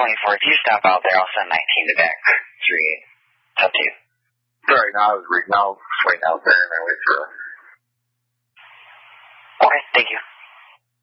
24. If you stop out there, I'll send 19 to back 38. It's up to you. Sorry, no, I was waiting out there and I wait for